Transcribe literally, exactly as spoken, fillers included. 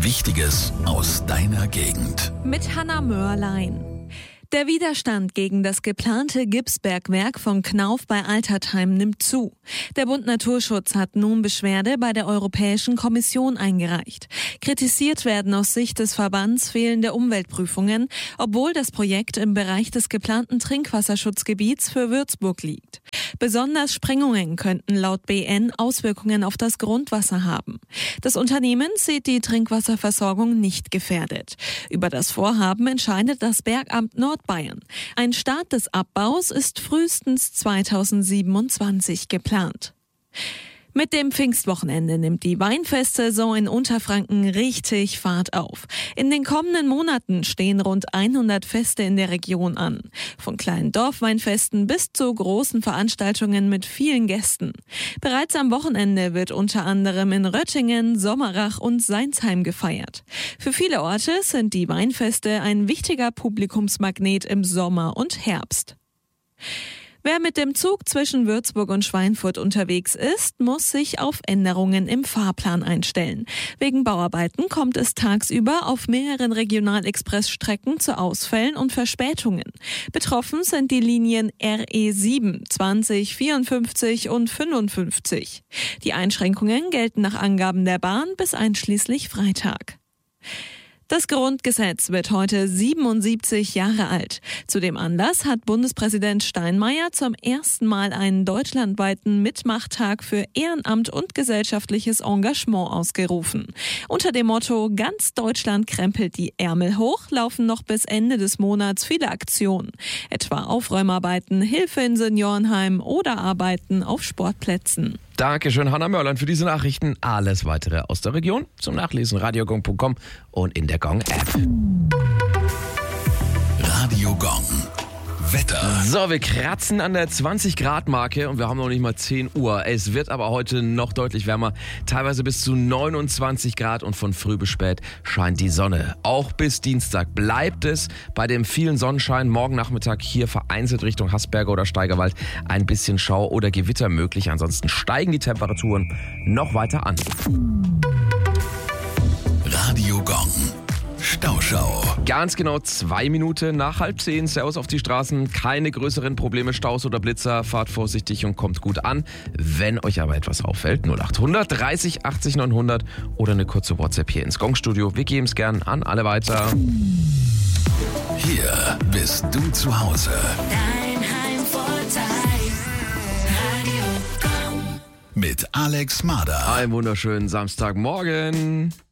Wichtiges aus deiner Gegend. Mit Hanna Mörlein. Der Widerstand gegen das geplante Gipsbergwerk von Knauf bei Altertheim nimmt zu. Der Bund Naturschutz hat nun Beschwerde bei der Europäischen Kommission eingereicht. Kritisiert werden aus Sicht des Verbands fehlende Umweltprüfungen, obwohl das Projekt im Bereich des geplanten Trinkwasserschutzgebiets für Würzburg liegt. Besonders Sprengungen könnten laut B N Auswirkungen auf das Grundwasser haben. Das Unternehmen sieht die Trinkwasserversorgung nicht gefährdet. Über das Vorhaben entscheidet das Bergamt Nordbayern. Ein Start des Abbaus ist frühestens zweitausendsiebenundzwanzig geplant. Mit dem Pfingstwochenende nimmt die Weinfestsaison in Unterfranken richtig Fahrt auf. In den kommenden Monaten stehen rund hundert Feste in der Region an. Von kleinen Dorfweinfesten bis zu großen Veranstaltungen mit vielen Gästen. Bereits am Wochenende wird unter anderem in Röttingen, Sommerach und Seinsheim gefeiert. Für viele Orte sind die Weinfeste ein wichtiger Publikumsmagnet im Sommer und Herbst. Wer mit dem Zug zwischen Würzburg und Schweinfurt unterwegs ist, muss sich auf Änderungen im Fahrplan einstellen. Wegen Bauarbeiten kommt es tagsüber auf mehreren Regionalexpress-Strecken zu Ausfällen und Verspätungen. Betroffen sind die Linien R E sieben, zwanzig, vierundfünfzig und fünfundfünfzig. Die Einschränkungen gelten nach Angaben der Bahn bis einschließlich Freitag. Das Grundgesetz wird heute siebenundsiebzig Jahre alt. Zu dem Anlass hat Bundespräsident Steinmeier zum ersten Mal einen deutschlandweiten Mitmachtag für Ehrenamt und gesellschaftliches Engagement ausgerufen. Unter dem Motto "Ganz Deutschland krempelt die Ärmel hoch" laufen noch bis Ende des Monats viele Aktionen. Etwa Aufräumarbeiten, Hilfe in Seniorenheimen oder Arbeiten auf Sportplätzen. Dankeschön, Hanna Mörlein, für diese Nachrichten. Alles weitere aus der Region zum Nachlesen radiogong punkt com und in der Gong-App. Radio Gong. Wetter. So, wir kratzen an der zwanzig Grad Marke und wir haben noch nicht mal zehn Uhr. Es wird aber heute noch deutlich wärmer, teilweise bis zu neunundzwanzig Grad und von früh bis spät scheint die Sonne. Auch bis Dienstag bleibt es bei dem vielen Sonnenschein. Morgen Nachmittag hier vereinzelt Richtung Haßberge oder Steigerwald ein bisschen Schau oder Gewitter möglich. Ansonsten steigen die Temperaturen noch weiter an. Radio Gong. Stauschau. Ganz genau zwei Minuten nach halb zehn. Servus auf die Straßen. Keine größeren Probleme, Staus oder Blitzer. Fahrt vorsichtig und kommt gut an. Wenn euch aber etwas auffällt, null acht hundert dreißig achtzig neunhundert oder eine kurze WhatsApp hier ins Gong-Studio. Wir geben es gern an alle weiter. Hier bist du zu Hause. Dein Heimvorteil. Radio Gong. Mit Alex Mader. Einen wunderschönen Samstagmorgen.